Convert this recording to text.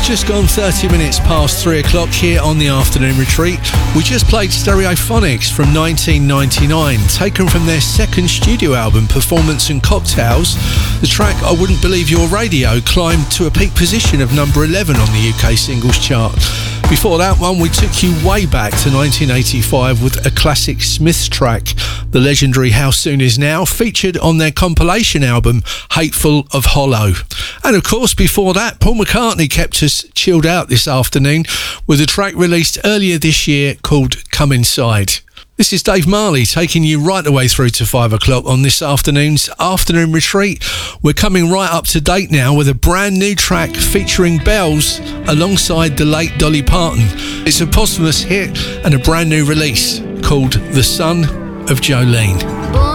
Just gone 30 minutes past 3 o'clock here on the Afternoon Retreat. We just played Stereophonics from 1999, taken from their second studio album, Performance and Cocktails. The track I Wouldn't Believe Your Radio climbed to a peak position of number 11 on the UK singles chart. Before that one, we took you way back to 1985 with a classic Smiths track, the legendary How Soon Is Now, featured on their compilation album, Hateful of Hollow. And of course, before that, Paul McCartney kept us chilled out this afternoon with a track released earlier this year called Come Inside. This is Dave Marley taking you right the way through to 5 o'clock on this afternoon's Afternoon Retreat. We're coming right up to date now with a brand new track featuring Bells alongside the late Dolly Parton. It's a posthumous hit and a brand new release called The Son of Jolene.